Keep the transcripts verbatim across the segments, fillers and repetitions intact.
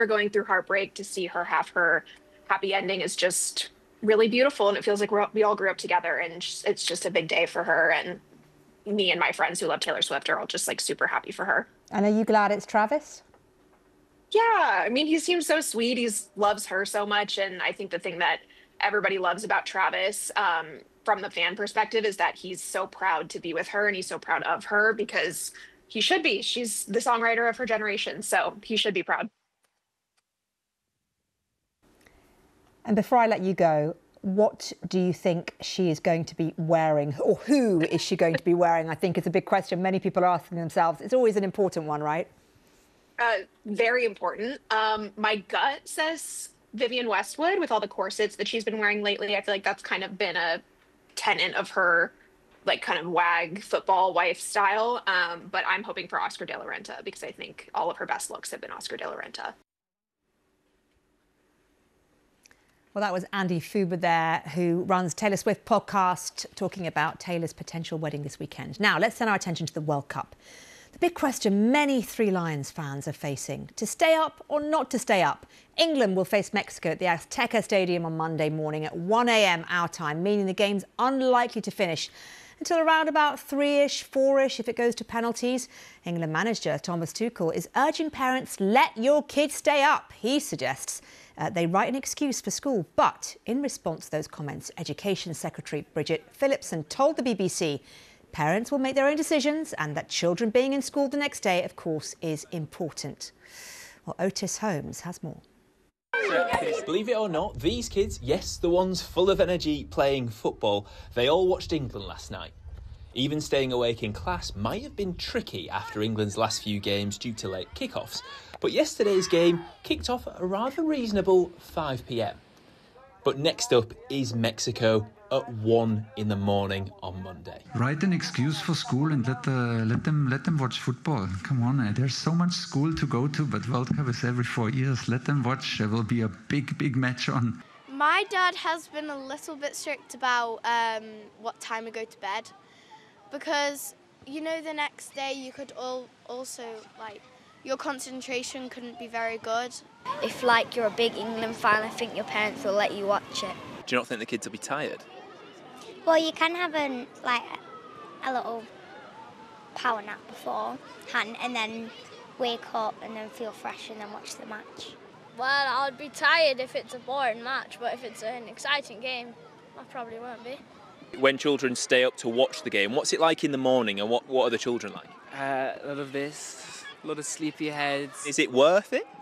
going through heartbreak, to see her have her happy ending is just really beautiful. And it feels like we're, we all grew up together, and it's just a big day for her. And me and my friends who love Taylor Swift are all just like super happy for her. And are you glad it's Travis? Yeah, I mean, he seems so sweet. He's loves her so much. And I think the thing that everybody loves about Travis, um, from the fan perspective, is that he's so proud to be with her, and he's so proud of her, because he should be. She's the songwriter of her generation, so he should be proud. And before I let you go, what do you think she is going to be wearing, or who is she going to be wearing? I think it's a big question many people are asking themselves. It's always an important one, right? Uh, very important. Um, my gut says Vivienne Westwood, with all the corsets that she's been wearing lately. I feel like that's kind of been a tenet of her, like, kind of wag football wife style. Um, but I'm hoping for Oscar de la Renta, because I think all of her best looks have been Oscar de la Renta. Well, that was Andy Fuber there, who runs Taylor Swift podcast, talking about Taylor's potential wedding this weekend. Now, let's turn our attention to the World Cup. The big question many Three Lions fans are facing: to stay up or not to stay up. England will face Mexico at the Azteca Stadium on Monday morning at one a m our time, meaning the game's unlikely to finish until around about three-ish, four-ish if it goes to penalties. England manager Thomas Tuchel is urging parents, let your kids stay up. He suggests uh, they write an excuse for school. But in response to those comments, Education Secretary Bridget Phillipson told the B B C parents will make their own decisions, and that children being in school the next day, of course, is important. Well, Otis Holmes has more. Believe it or not, these kids, yes, the ones full of energy playing football, they all watched England last night. Even staying awake in class might have been tricky after England's last few games due to late kickoffs, but yesterday's game kicked off at a rather reasonable five p m. But next up is Mexico at one in the morning on Monday. Write an excuse for school and let the, let them let them watch football. Come on, uh, there's so much school to go to, but World Cup is every four years. Let them watch. There will be a big, big match on. My dad has been a little bit strict about um, what time we go to bed, because, you know, the next day you could all also, like, your concentration couldn't be very good. If, like, you're a big England fan, I think your parents will let you watch it. Do you not think the kids will be tired? Well, you can have an, like, a little power nap beforehand, and then wake up and then feel fresh and then watch the match. Well, I'd be tired if it's a boring match, but if it's an exciting game, I probably won't be. When children stay up to watch the game, what's it like in the morning, and what, what are the children like? Uh, a lot of this, a lot of sleepy heads. Is it worth it?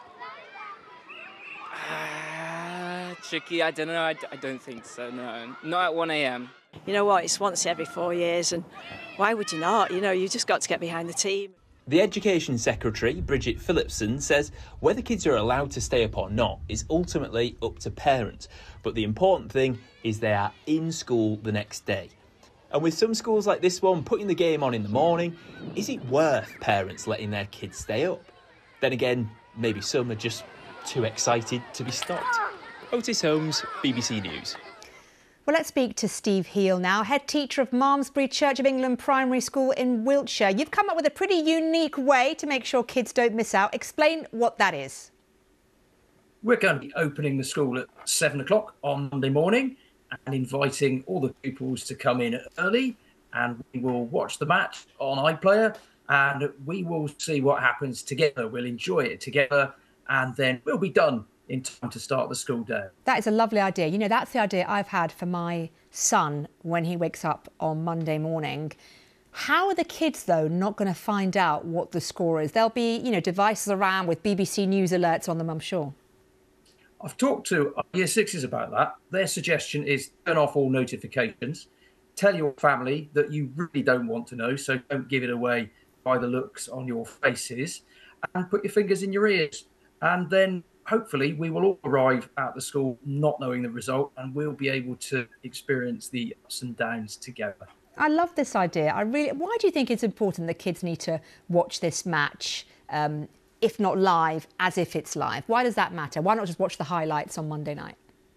Uh, tricky, I don't know, I, I don't think so, no. Not at one a m. You know what, it's once every four years, and why would you not? You know, you just got to get behind the team. The Education Secretary, Bridget Phillipson, says whether kids are allowed to stay up or not is ultimately up to parents. But the important thing is they are in school the next day. And with some schools like this one putting the game on in the morning, is it worth parents letting their kids stay up? Then again, maybe some are just too excited to be stopped. Otis Holmes, B B C News. Well, let's speak to Steve Heal now, head teacher of Malmesbury Church of England Primary School in Wiltshire. You've come up with a pretty unique way to make sure kids don't miss out. Explain what that is. We're going to be opening the school at seven o'clock on Monday morning and inviting all the pupils to come in early, and we will watch the match on iPlayer, and we will see what happens together. We'll enjoy it together, and then we'll be done in time to start the school day. That is a lovely idea. You know, that's the idea I've had for my son when he wakes up on Monday morning. How are the kids, though, not going to find out what the score is? There'll be, you know, devices around with B B C News alerts on them, I'm sure. I've talked to year sixes about that. Their suggestion is turn off all notifications. Tell your family that you really don't want to know, so don't give it away by the looks on your faces, and put your fingers in your ears. And then hopefully we will all arrive at the school not knowing the result, and we'll be able to experience the ups and downs together. I love this idea. I really. Why do you think it's important that kids need to watch this match, um, if not live, as if it's live? Why does that matter? Why not just watch the highlights on Monday night?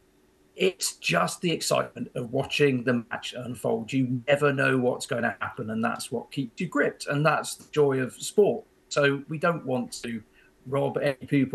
It's just the excitement of watching the match unfold. You never know what's going to happen, and that's what keeps you gripped, and that's the joy of sport. So we don't want to rob any pupil